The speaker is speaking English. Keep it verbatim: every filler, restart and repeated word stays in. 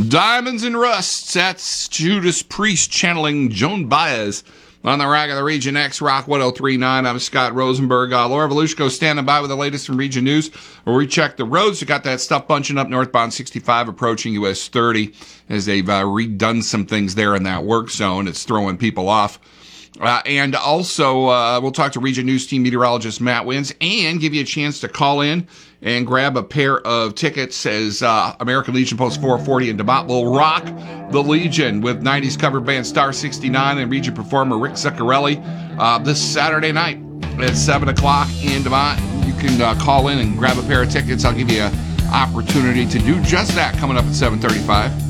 Diamonds and Rusts. That's Judas Priest channeling Joan Baez on the Rock of the Region X Rock one oh three point nine. I'm Scott Rosenberg. Uh, Laura Volushko standing by with the latest from Region News, where we check the roads. We got that stuff bunching up northbound sixty-five approaching U S thirty as they've uh, redone some things there in that work zone. It's throwing people off. Uh, and also, uh, we'll talk to Region News team meteorologist Matt Wins and give you a chance to call in and grab a pair of tickets as uh, American Legion Post four forty in DeMont will rock the Legion with nineties cover band Star sixty-nine and Region performer Rick Zuccarelli uh, this Saturday night at seven o'clock in DeMont. You can uh, call in and grab a pair of tickets. I'll give you an opportunity to do just that coming up at seven thirty-five.